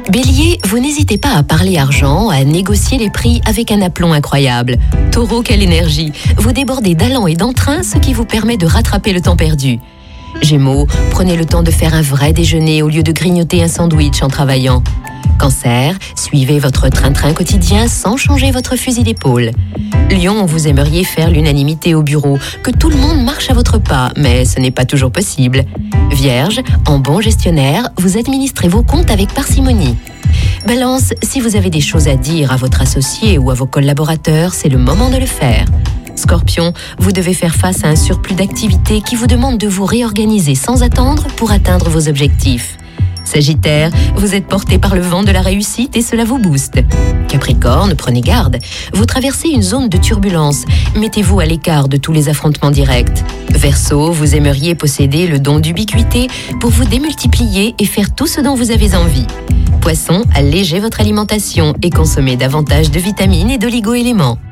Bélier, vous n'hésitez pas à parler argent, à négocier les prix avec un aplomb incroyable. Taureau, quelle énergie! Vous débordez d'allant et d'entrain, ce qui vous permet de rattraper le temps perdu. Gémeaux, prenez le temps de faire un vrai déjeuner au lieu de grignoter un sandwich en travaillant. Cancer, suivez votre train-train quotidien sans changer votre fusil d'épaule. Lion, vous aimeriez faire l'unanimité au bureau, que tout le monde marche à votre pas, mais ce n'est pas toujours possible. Vierge, en bon gestionnaire, vous administrez vos comptes avec parcimonie. Balance, si vous avez des choses à dire à votre associé ou à vos collaborateurs, c'est le moment de le faire. Scorpion, vous devez faire face à un surplus d'activité qui vous demande de vous réorganiser sans attendre pour atteindre vos objectifs. Sagittaire, vous êtes porté par le vent de la réussite et cela vous booste. Capricorne, prenez garde. Vous traversez une zone de turbulence. Mettez-vous à l'écart de tous les affrontements directs. Verseau, vous aimeriez posséder le don d'ubiquité pour vous démultiplier et faire tout ce dont vous avez envie. Poisson, allégez votre alimentation et consommez davantage de vitamines et d'oligo-éléments.